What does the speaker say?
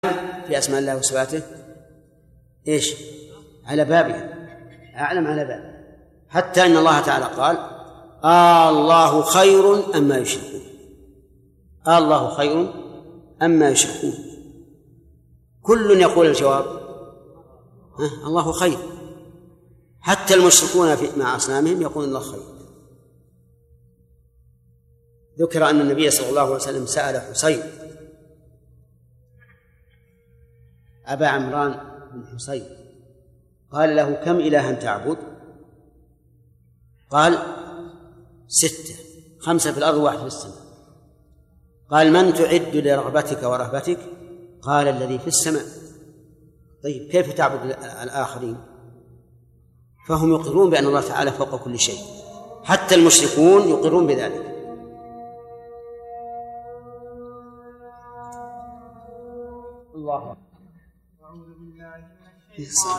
في أسماء الله وصفاته إيش؟ على بابها، أعلم على بابها، حتى إن الله تعالى قال الله خير أما يشركون. الله خير أما يشركون. كل يقول الجواب الله خير، حتى المشركون مع أصنامهم يقول الله خير. ذكر أن النبي صلى الله عليه وسلم سأل حسين أبا عمران بن حسين قال له كم إلها تعبد؟ قال 6، 5 في الأرض و1 في السماء. قال من تعد لرغبتك ورهبتك؟ قال الذي في السماء. طيب كيف تعبد الآخرين؟ فهم يقرون بأن الله تعالى فوق كل شيء، حتى المشركون يقرون بذلك. الله